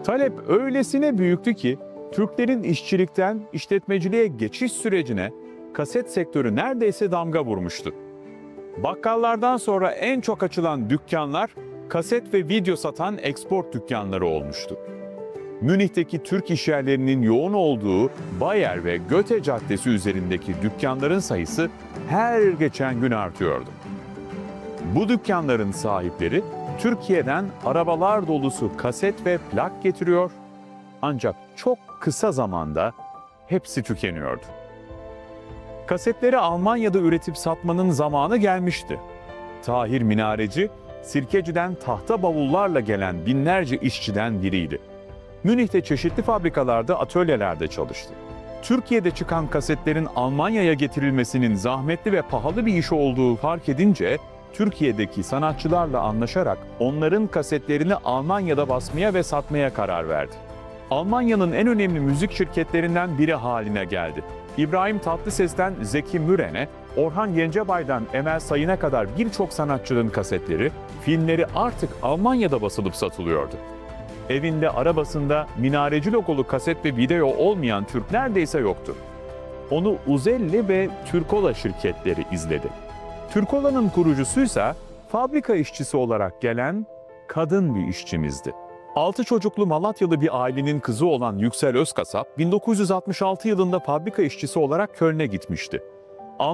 Talep öylesine büyüktü ki Türklerin işçilikten işletmeciliğe geçiş sürecine kaset sektörü neredeyse damga vurmuştu. Bakkallardan sonra en çok açılan dükkanlar kaset ve video satan export dükkanları olmuştu. Münih'teki Türk işyerlerinin yoğun olduğu Bayer ve Göte Caddesi üzerindeki dükkanların sayısı her geçen gün artıyordu. Bu dükkanların sahipleri Türkiye'den arabalar dolusu kaset ve plak getiriyor, ancak çok kısa zamanda hepsi tükeniyordu. Kasetleri Almanya'da üretip satmanın zamanı gelmişti. Tahir Minareci, Sirkeci'den tahta bavullarla gelen binlerce işçiden biriydi. Münih'te çeşitli fabrikalarda, atölyelerde çalıştı. Türkiye'de çıkan kasetlerin Almanya'ya getirilmesinin zahmetli ve pahalı bir iş olduğu fark edince, Türkiye'deki sanatçılarla anlaşarak onların kasetlerini Almanya'da basmaya ve satmaya karar verdi. Almanya'nın en önemli müzik şirketlerinden biri haline geldi. İbrahim Tatlıses'ten Zeki Müren'e, Orhan Gencebay'dan Emel Sayın'a kadar birçok sanatçının kasetleri, filmleri artık Almanya'da basılıp satılıyordu. Evinde, arabasında minareci logolu kaset ve video olmayan Türk neredeyse yoktu. Onu Uzelli ve Türkola şirketleri izledi. Türkola'nın kurucusuysa fabrika işçisi olarak gelen kadın bir işçimizdi. 6 çocuklu Malatyalı bir ailenin kızı olan Yüksel Özkasap, 1966 yılında fabrika işçisi olarak Köln'e gitmişti.